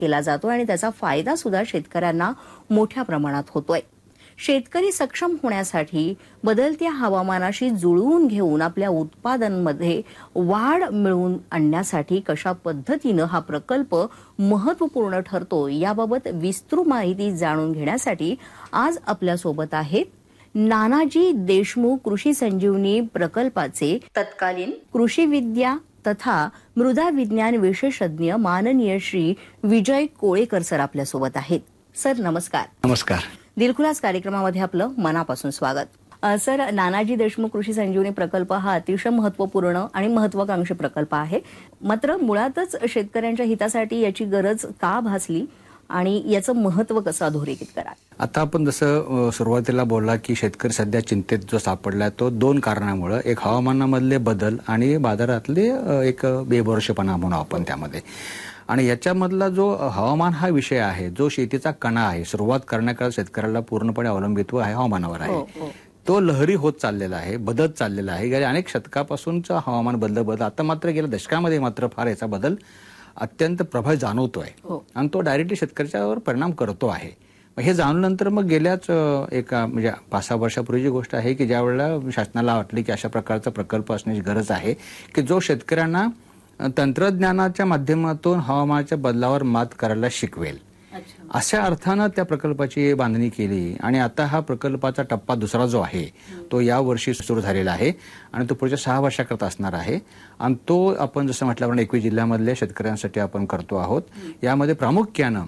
केला जातो आणि त्याचा फायदा सुद्धा शेतकऱ्यांना मोठ्या प्रमाणात होतोय. शेतकरी सक्षम होण्यासाठी बदलत्या हवामानाशी जुळवून घेऊन आपल्या उत्पादनांमध्ये वाढ मिळवून आणण्यासाठी कशा पद्धतीनं हा प्रकल्प महत्त्वपूर्ण ठरतो याबाबत विस्तृत माहिती जाणून घेण्यासाठी आज आपल्यासोबत आहेत नानाजी देशमुख कृषी संजीवनी प्रकल्पाचे तत्कालीन कृषी विद्या तथा मृदा विज्ञान विशेषज्ञ माननीय श्री विजय कोळेकर सर आपल्यासोबत आहेत. सर नमस्कार. नमस्कार. दिलखुलास कार्यक्रमामध्ये आपलं मनापासून स्वागत. सर, नानाजी देशमुख कृषी संजीवनी प्रकल्प हा अतिशय महत्त्वपूर्ण आणि महत्वाकांक्षी प्रकल्प आहे. मात्र मुळातच शेतकऱ्यांच्या हितासाठी याची गरज का भासली आणि याचं महत्त्व कसं अधोरेखित कराल? आता आपण जसं सुरुवातीला बोलला की शेतकरी सध्या चिंतेत जो सापडला तो दोन कारणामुळे, एक हवामानामधले बदल आणि बाजारातले एक बेभरवशेपणा म्हणू आपण त्यामध्ये. आणि याच्यामधला जो हवामान हा विषय आहे, जो शेतीचा कणा आहे, सुरुवात करण्याकरता शेतकऱ्याला पूर्णपणे अवलंबित्व आहे हवामानावर आहे. तो लहरी होत चाललेला आहे, बदलत चाललेला आहे. गेल्या अनेक शतकापासूनचा हवामान बदल आता मात्र गेल्या दशकामध्ये मात्र फार याचा बदल अत्यंत प्रभावी जाणवतोय आणि तो डायरेक्टली शेतकऱ्याच्यावर परिणाम करतो आहे. हे जाणल्यानंतर मग गेल्याच एका म्हणजे 5-6 वर्षापूर्वीची गोष्ट आहे की ज्या वेळेला शासनाला वाटली की अशा प्रकारचा प्रकल्प असण्याची गरज आहे की जो शेतकऱ्यांना तंत्रज्ञानाच्या माध्यमातून हवामानाच्या बदलावर मात करायला शिकवेल. अशा अर्थानं त्या प्रकल्पाची बांधणी केली आणि आता हा प्रकल्पाचा टप्पा दुसरा जो आहे तो या वर्षी सुरू झालेला आहे आणि तो पुढच्या 6 वर्षाकरता असणार आहे. आणि तो आपण जसं म्हटल्याप्रमाणे 21 जिल्ह्यामधल्या शेतकऱ्यांसाठी आपण करतो आहोत. यामध्ये प्रामुख्यानं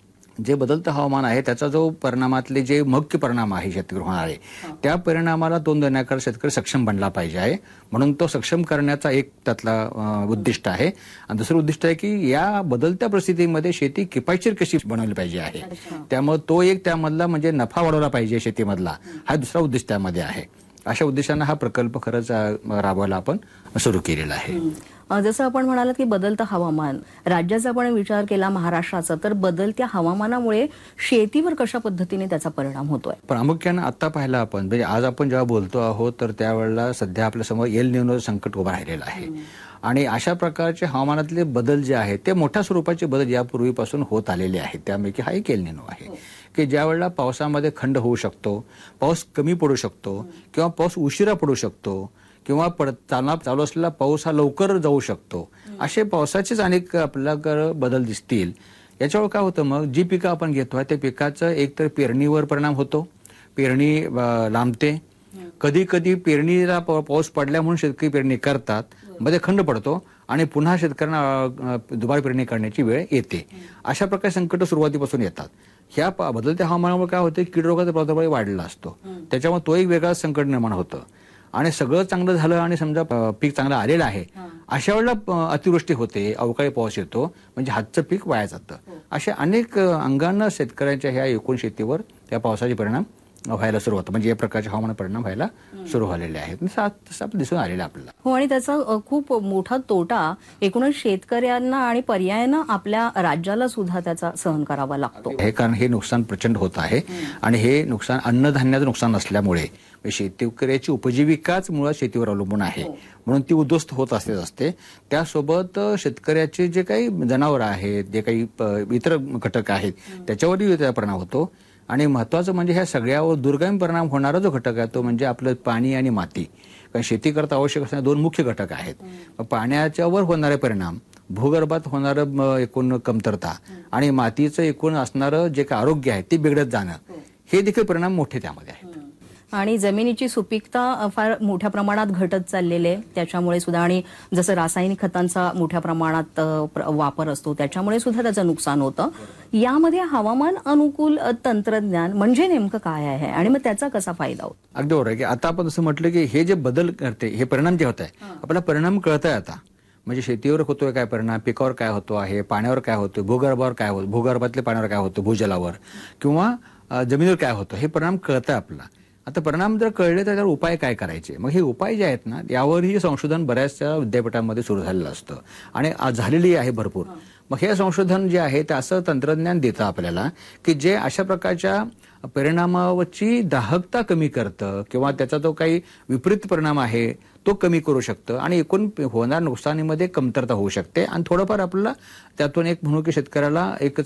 जे बदलतं हवामान आहे त्याचा जो परिणामातले जे मुख्य परिणाम आहे शेतकरी होणारे त्या परिणामाला तोंड देण्याकरता शेतकरी सक्षम बनला पाहिजे आहे. म्हणून तो सक्षम करण्याचा एक त्यातला उद्दिष्ट आहे. आणि दुसरं उद्दिष्ट आहे की या बदलत्या परिस्थितीमध्ये शेती किफायतशीर कशी बनवली पाहिजे आहे. त्यामुळे तो एक त्यामधला म्हणजे नफा वाढवला पाहिजे शेतीमधला, हा दुसरा उद्दिष्ट त्यामध्ये आहे. अशा उद्देशानं हा प्रकल्प खरंच राबवायला आपण सुरू केलेला आहे. जसं आपण म्हणालात की बदलतं हवामान, राज्याचा आपण विचार केला महाराष्ट्राचा, तर बदलत्या हवामानामुळे शेतीवर कशा पद्धतीने त्याचा परिणाम होतोय? प्रामुख्यानं आता पाहिलं आपण म्हणजे आज आपण जेव्हा बोलतो आहोत तर त्यावेळेला सध्या आपल्यासमोर एल निनो संकट उभं राहिलेलं आहे. आणि अशा प्रकारचे हवामानातले बदल जे आहेत ते मोठ्या स्वरूपाचे बदल यापूर्वीपासून होत आलेले आहेत. त्यापैकी हा एक एल निनो आहे की ज्या वेळेला पावसामध्ये खंड होऊ शकतो, पाऊस कमी पडू शकतो किंवा पाऊस उशिरा पडू शकतो किंवा चालू असलेला पाऊस हा लवकर जाऊ शकतो. असे पावसाचेच अनेक आपल्याकडे बदल दिसतील. याच्यावर काय होतं मग जी पिकं आपण घेतोय त्या पिकाचं एकतर पेरणीवर परिणाम होतो, पेरणी लांबते. कधी कधी पेरणीला पाऊस पडल्या म्हणून शेतकरी पेरणी करतात, मध्ये खंड पडतो आणि पुन्हा शेतकऱ्यांना दुबार पेरणी करण्याची वेळ येते. अशा प्रकारे संकट सुरुवातीपासून येतात. ह्या बदलत्या हवामानामुळे काय होतं, कीड रोगाचा प्रादुर्भाव वाढलेला असतो, त्याच्यामुळे तो एक वेगळा संकट निर्माण होतं. आणि सगळं चांगलं झालं आणि समजा पीक चांगलं आलेलं आहे अशा वेळेला अतिवृष्टी होते, अवकाळी पाऊस येतो, म्हणजे हातचं पीक वाया जातं. अशा अनेक अंगानं शेतकऱ्यांच्या ह्या एकूण शेतीवर त्या पावसाचे परिणाम व्हायला सुरू होतं. म्हणजे या प्रकारचे हवामान परिणाम व्हायला सुरू झालेले आहेत. तसं दिसून आलेलं आपल्याला. हो, आणि त्याचा खूप मोठा तोटा एकूणच शेतकऱ्यांना आणि पर्यायानं आपल्या राज्याला सुद्धा त्याचा सहन करावा लागतो. हे कारण हे नुकसान प्रचंड होत आहे आणि हे नुकसान अन्नधान्याचं नुकसान असल्यामुळे शेतकऱ्याची उपजीविकाच मुळात शेतीवर अवलंबून आहे म्हणून ती उद्ध्वस्त होत असते. त्यासोबत शेतकऱ्याचे जे काही जनावर आहेत, जे काही इतर घटक आहेत त्याच्यावरही त्याचा परिणाम होतो. आणि महत्वाचं म्हणजे ह्या सगळ्यावर दुर्गम परिणाम होणारा जो घटक आहे तो म्हणजे आपलं पाणी आणि माती. कारण शेती करता आवश्यक असणारे 2 मुख्य घटक आहेत. पाण्याच्यावर होणारे परिणाम, भूगर्भात होणारं एकूण कमतरता आणि मातीचं एकूण असणारं जे काही आरोग्य आहे ते बिघडत जाणं, हे देखील परिणाम मोठे त्यामध्ये आहेत. आणि जमिनीची सुपीकता फार मोठ्या प्रमाणात घटत चाललेली आहे त्याच्यामुळे सुद्धा. आणि जसं रासायनिक खतांचा मोठ्या प्रमाणात वापर असतो त्याच्यामुळे सुद्धा त्याचं नुकसान होतं. यामध्ये हवामान अनुकूल तंत्रज्ञान म्हणजे नेमकं काय आहे आणि मग त्याचा कसा फायदा होतो? अगदी बरोबर आहे की आता आपण जसं म्हटलं की हे जे बदल करते, हे परिणाम जे होत आहे आपल्याला परिणाम कळत आहे आता. म्हणजे शेतीवर होतोय काय परिणाम, पिकावर काय होतो आहे, पाण्यावर काय होतो, भूगर्भावर काय होतं, भूगर्भातल्या पाण्यावर काय होतं, भूजलावर किंवा जमिनीवर काय होतं, हे परिणाम कळत आहे आपल्याला. आता परिणाम जर कळले तर त्यावर उपाय काय करायचे, मग हे उपाय जे आहेत ना यावरही संशोधन बऱ्याचशा विद्यापीठांमध्ये सुरू झालेलं असतं आणि झालेली आहे भरपूर. मग हे संशोधन जे आहे ते असं तंत्रज्ञान देतं आपल्याला की जे अशा प्रकारच्या परिणामावरची दाहकता कमी करतं किंवा त्याचा जो काही विपरीत परिणाम आहे तो कमी करू शकतं आणि एकूण होणाऱ्या नुकसानीमध्ये कमतरता होऊ शकते आणि थोडंफार आपल्याला त्यातून एक म्हणू की शेतकऱ्याला एक